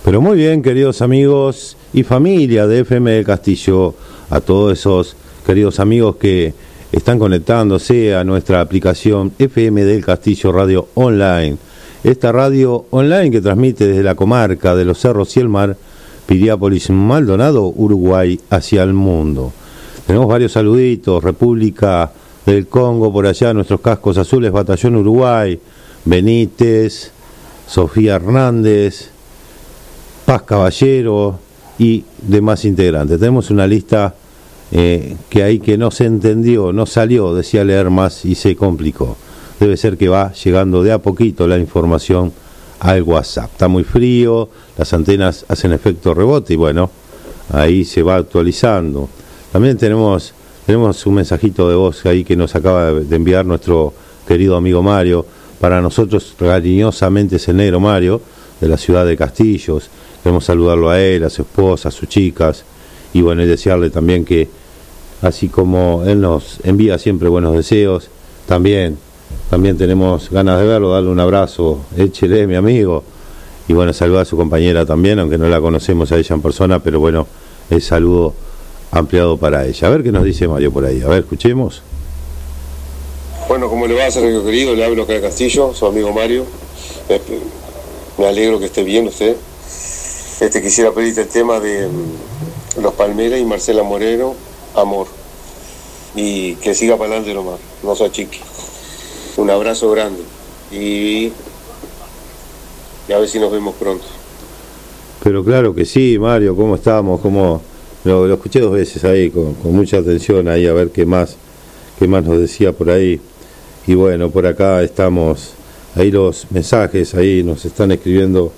Pero muy bien, queridos amigos y familia de FM del Castillo, a todos esos queridos amigos que están conectándose a nuestra aplicación FM del Castillo Radio Online. Esta radio online que transmite desde la comarca de los Cerros y el Mar, Piriápolis, Maldonado, Uruguay, hacia el mundo. Tenemos varios saluditos: República del Congo, por allá, nuestros cascos azules, Batallón Uruguay, Benítez, Sofía Hernández, Paz Caballero y demás integrantes. Tenemos una lista que ahí que no se entendió, no salió, decía leer más y se complicó. Debe ser que va llegando de a poquito la información al WhatsApp. Está muy frío, las antenas hacen efecto rebote y bueno, ahí se va actualizando. También tenemos un mensajito de voz ahí que nos acaba de enviar nuestro querido amigo Mario. Para nosotros, cariñosamente, es el negro Mario, de la ciudad de Castillos. Queremos saludarlo a él, a su esposa, a sus chicas, y bueno, y desearle también que, así como él nos envía siempre buenos deseos, también tenemos ganas de verlo, darle un abrazo, échele, mi amigo, y bueno, saludar a su compañera también, aunque no la conocemos a ella en persona, pero bueno, el saludo ampliado para ella. A ver qué nos dice Mario por ahí, a ver, escuchemos. Bueno, ¿cómo le va, Sergio querido? Le hablo acá de Castillo, su amigo Mario. Me alegro que esté bien usted. Quisiera pedirte el tema de Los Palmeras y Marcela Moreno, Amor. Y que siga para adelante nomás, no se achique. Un abrazo grande. Y a ver si nos vemos pronto. Pero claro que sí, Mario, ¿cómo estamos? Lo escuché 2 veces ahí, con mucha atención ahí, a ver qué más nos decía por ahí. Y bueno, por acá estamos, ahí los mensajes, ahí nos están escribiendo.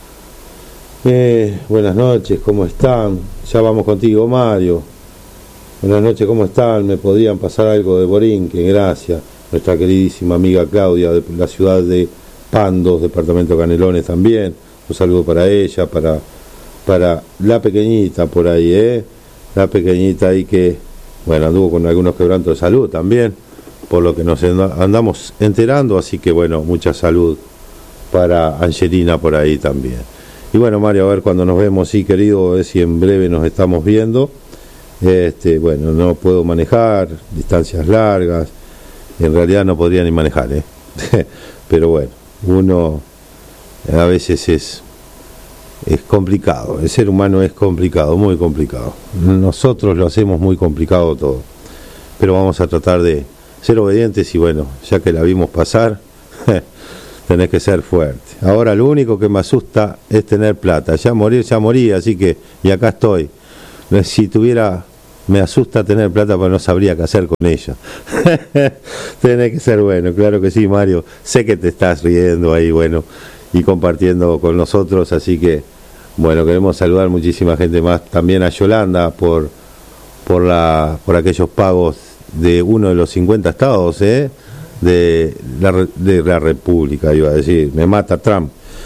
Buenas noches, ¿cómo están? Ya vamos contigo, Mario. Buenas noches, ¿cómo están? ¿Me podrían pasar algo de Borinquen? Gracias. Nuestra queridísima amiga Claudia, de la ciudad de Pandos, departamento de Canelones también. Un saludo para ella, para la pequeñita por ahí, la pequeñita ahí que, bueno, anduvo con algunos quebrantos de salud también, por lo que nos andamos enterando, así que bueno, mucha salud para Angelina por ahí también. Y bueno, Mario, a ver cuando nos vemos, sí, querido, si en breve nos estamos viendo. Bueno, no puedo manejar distancias largas, en realidad no podría ni manejar, pero bueno, uno a veces es complicado, el ser humano es complicado, muy complicado. Nosotros lo hacemos muy complicado todo, pero vamos a tratar de ser obedientes y bueno, ya que la vimos pasar, tenés que ser fuerte. Ahora lo único que me asusta es tener plata. Ya morí, así que, y acá estoy. Si me asusta tener plata, pero no sabría qué hacer con ella. Tenés que ser bueno, claro que sí, Mario. Sé que te estás riendo ahí, bueno, y compartiendo con nosotros, así que, bueno, queremos saludar muchísima gente más. También a Yolanda por aquellos pagos de uno de los 50 estados, de la República, iba a decir, me mata Trump,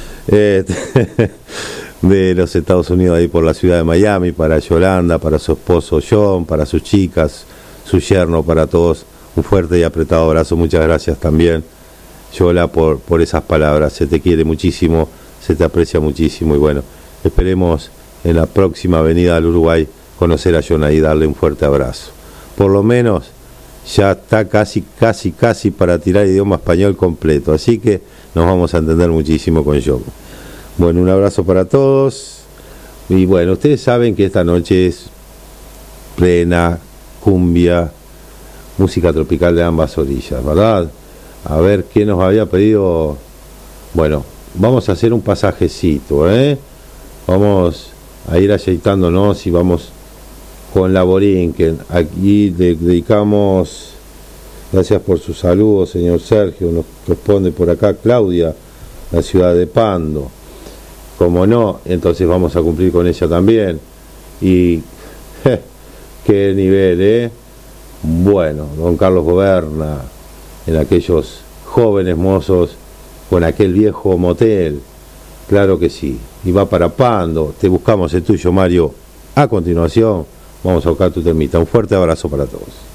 de los Estados Unidos, ahí por la ciudad de Miami, para Yolanda, para su esposo John, para sus chicas, su yerno, para todos, un fuerte y apretado abrazo. Muchas gracias también, Yola, por esas palabras. Se te quiere muchísimo, se te aprecia muchísimo y bueno, esperemos en la próxima venida al Uruguay conocer a John y darle un fuerte abrazo. Por lo menos ya está casi para tirar idioma español completo, así que nos vamos a entender muchísimo con John. Bueno, un abrazo para todos y bueno, ustedes saben que esta noche es plena cumbia, música tropical de ambas orillas, ¿verdad? A ver qué nos había pedido. Bueno, vamos a hacer un pasajecito, vamos a ir aceitándonos y vamos con la Borinquen. Aquí le dedicamos, gracias por sus saludos, señor Sergio, nos responde por acá Claudia, la ciudad de Pando. Como no, entonces vamos a cumplir con ella también. Y qué nivel, Bueno, don Carlos Goberna, en aquellos jóvenes mozos con aquel viejo motel, claro que sí. Y va para Pando, te buscamos el tuyo, Mario. A continuación, vamos a buscar tu temita. Un fuerte abrazo para todos.